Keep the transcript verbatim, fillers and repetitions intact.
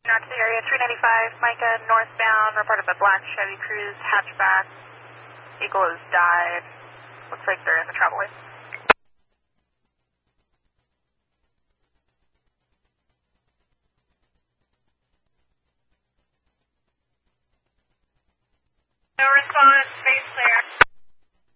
Not to the area, three ninety-five, Micah, northbound, reported by black Chevy Cruze, hatchback. Eagle has died. Looks like they're in the travel lane. No response.